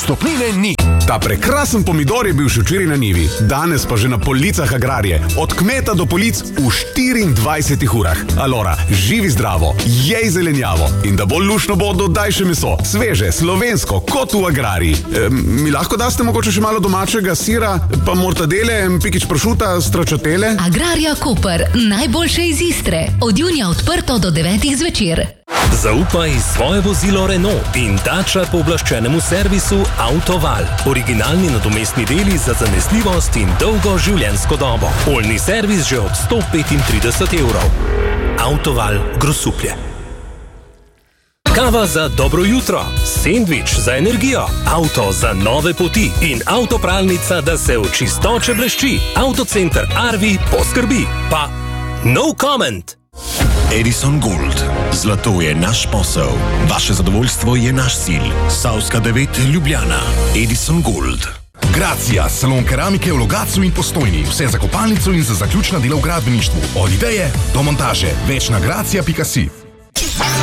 vstopnine ni. Ta prekrasen pomidor je bil še včeraj na njivi, danes pa že na policah Agrarije. Od kmeta do polic v 24 urah. Alora, živi zdravo, jej zelenjavo in da bolj luštno bo, dodaj še meso. Sveže, slovensko, kot v Agrariji. Mi lahko daste mogoče še malo domačega sira, pa mortadele, pikič pršuta, stracciatelle? Agrarija Koper, najboljše iz Istre. Od junija odprto do 9 zvečer. Zaupaj svoje vozilo Renault in Dacia pooblaščenemu servisu Autoval. Originalni nadomestni deli za zanesljivost in dolgo življenjsko dobo. Oljni servis že od 135 evrov. Autoval Grosuplje. Kava za dobro jutro, sendvič za energijo, avto za nove poti in avtopralnica, da se v čistoče blešči. Autocenter Arvi poskrbi. Pa no comment! Edison Gold. Zlato je naš posel. Vaše zadovoljstvo je naš cilj. Savska 9, Ljubljana. Edison Gold. Gracija, salon keramike v Logatcu in Postojni. Vse za kopalnico in za zaključna dela v gradbeništvu. Od ideje do montaže. Več na gracija.si.